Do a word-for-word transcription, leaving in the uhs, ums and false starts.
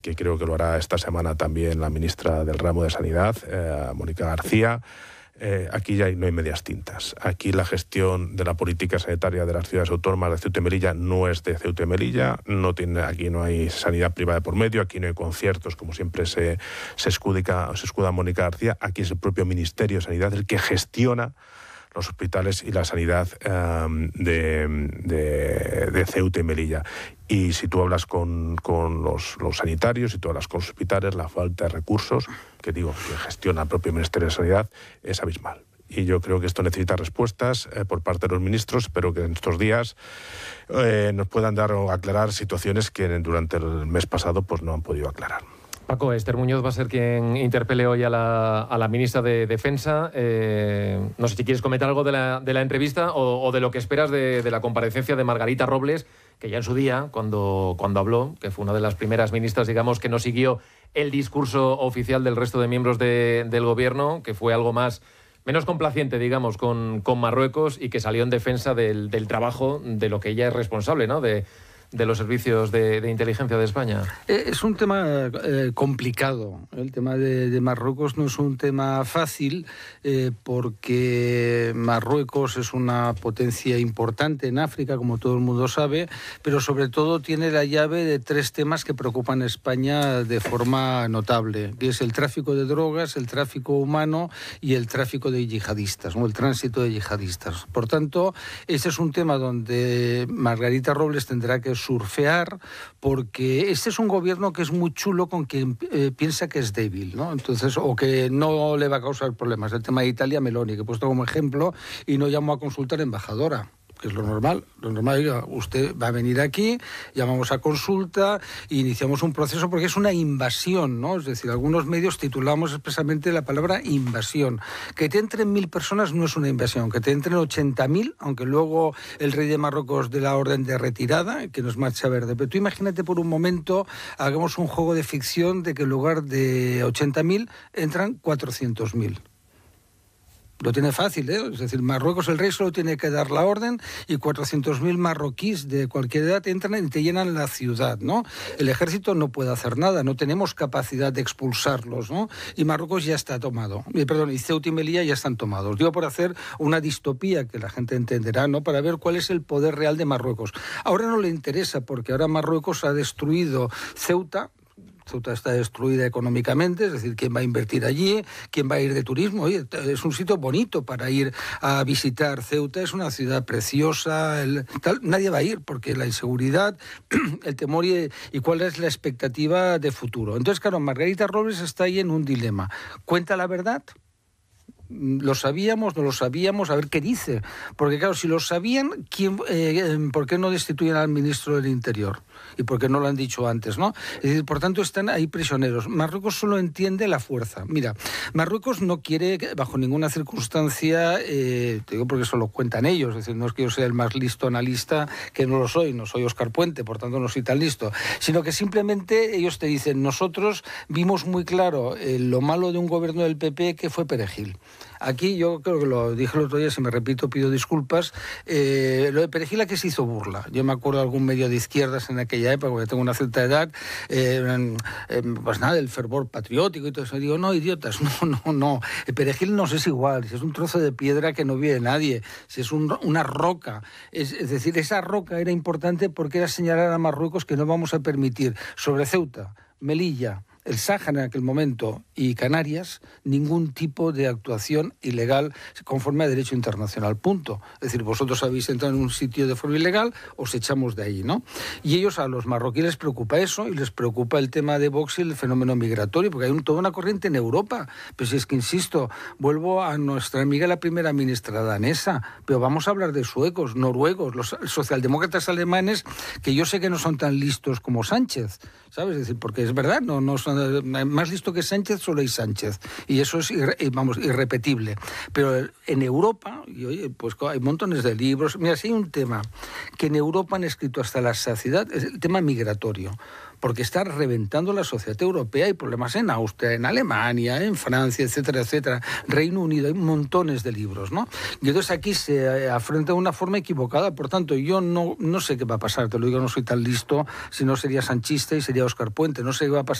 que creo que lo hará esta semana también la ministra del ramo de Sanidad, eh, Mónica García. Eh, aquí ya no hay medias tintas. Aquí la gestión de la política sanitaria de las ciudades autónomas de Ceuta y Melilla no es de Ceuta y Melilla, no tiene, aquí no hay sanidad privada por medio, aquí no hay conciertos, como siempre se, se, escudica, se escuda Mónica García. Aquí es el propio Ministerio de Sanidad el que gestiona los hospitales y la sanidad um, de, de, de Ceuta y Melilla. Y si tú hablas con, con los, los sanitarios, si tú hablas con los hospitales, la falta de recursos, que digo, que gestiona el propio Ministerio de Sanidad, es abismal. Y yo creo que esto necesita respuestas eh, por parte de los ministros. Espero que en estos días eh, nos puedan dar o aclarar situaciones que durante el mes pasado pues no han podido aclarar. Paco, Esther Muñoz va a ser quien interpele hoy a la, a la ministra de Defensa. Eh, no sé si quieres comentar algo de la, de la entrevista o, o de lo que esperas de, de la comparecencia de Margarita Robles, que ya en su día, cuando, cuando habló, que fue una de las primeras ministras, digamos, que no siguió el discurso oficial del resto de miembros de, del gobierno, que fue algo más menos complaciente, digamos, con, con Marruecos y que salió en defensa del, del trabajo de lo que ella es responsable, ¿no?, de de los servicios de, de inteligencia de España. Es un tema eh, complicado. El tema de, de Marruecos no es un tema fácil eh, porque Marruecos es una potencia importante en África, como todo el mundo sabe, pero sobre todo tiene la llave de tres temas que preocupan a España de forma notable, que es el tráfico de drogas, el tráfico humano y el tráfico de yihadistas, ¿no?, el tránsito de yihadistas. Por tanto, ese es un tema donde Margarita Robles tendrá que surfear, porque este es un gobierno que es muy chulo con quien eh, piensa que es débil, ¿no? Entonces, o que no le va a causar problemas. El tema de Italia, Meloni, que he puesto como ejemplo, y no llamo a consultar embajadora, que es lo normal. Lo normal, oiga, usted va a venir aquí, llamamos a consulta e iniciamos un proceso, porque es una invasión, ¿no? Es decir, algunos medios titulamos expresamente la palabra invasión. Que te entren mil personas no es una invasión, que te entren ochenta mil, aunque luego el rey de Marruecos dé la orden de retirada, que nos marcha verde. Pero tú imagínate por un momento, hagamos un juego de ficción de que en lugar de ochenta mil entran cuatrocientos mil. Lo tiene fácil, ¿eh? Es decir, Marruecos, el rey solo tiene que dar la orden y cuatrocientos mil marroquíes de cualquier edad entran y te llenan la ciudad, ¿no? El ejército no puede hacer nada, no tenemos capacidad de expulsarlos, ¿no? Y Marruecos ya está tomado, y, perdón, y Ceuta y Melilla ya están tomados. Digo, por hacer una distopía que la gente entenderá, ¿no?, para ver cuál es el poder real de Marruecos. Ahora no le interesa, porque ahora Marruecos ha destruido Ceuta. Ceuta está destruida económicamente, es decir, ¿quién va a invertir allí? ¿Quién va a ir de turismo? Oye, es un sitio bonito para ir a visitar. Ceuta es una ciudad preciosa, el, tal, nadie va a ir porque la inseguridad, el temor y, y cuál es la expectativa de futuro. Entonces, claro, Margarita Robles está ahí en un dilema. ¿Cuenta la verdad? ¿Lo sabíamos? ¿No lo sabíamos? A ver qué dice. Porque claro, si lo sabían, ¿quién, eh, ¿por qué no destituyen al ministro del Interior? ¿Y por qué no lo han dicho antes, no? Es decir, por tanto, están ahí prisioneros. Marruecos solo entiende la fuerza. Mira, Marruecos no quiere, bajo ninguna circunstancia, eh, te digo porque eso lo cuentan ellos, es decir, no es que yo sea el más listo analista, que no lo soy, no soy Óscar Puente, por tanto no soy tan listo, sino que simplemente ellos te dicen, nosotros vimos muy claro eh, lo malo de un gobierno del P P que fue Perejil. Aquí yo creo que lo dije el otro día, si me repito pido disculpas, eh, lo de Perejil a que se hizo burla. Yo me acuerdo de algún medio de izquierdas en aquella época, porque tengo una cierta edad, eh, eh, pues nada, el fervor patriótico y todo eso. Digo, no, idiotas, no, no, no. El Perejil nos es igual, si es un trozo de piedra que no vive nadie, si es un, una roca. Es, es decir, esa roca era importante porque era señalar a Marruecos que no vamos a permitir sobre Ceuta, Melilla, el Sáhara en aquel momento y Canarias, ningún tipo de actuación ilegal conforme a derecho internacional, punto. Es decir, vosotros habéis entrado en un sitio de forma ilegal, os echamos de ahí, ¿no? Y ellos, a los marroquíes les preocupa eso, y les preocupa el tema de Vox y el fenómeno migratorio, porque hay un, toda una corriente en Europa. Pero si es que, insisto, vuelvo a nuestra amiga la primera ministra danesa, pero vamos a hablar de suecos, noruegos, los socialdemócratas alemanes, que yo sé que no son tan listos como Sánchez, ¿sabes? Es decir, porque es verdad, no, no son más listo que Sánchez, solo hay Sánchez, y eso es irre, vamos, irrepetible. Pero en Europa, y oye, pues hay montones de libros. Mira, si hay un tema que en Europa han escrito hasta la saciedad, es el tema migratorio. porque está reventando la sociedad europea. Hay problemas en Austria, en Alemania, en Francia, etcétera, etcétera, Reino Unido, hay montones de libros, ¿no? Y entonces aquí se afronta de una forma equivocada. Por tanto, yo no, no sé qué va a pasar, te lo digo, no soy tan listo, si no sería sanchista y sería Óscar Puente, no sé qué va a pasar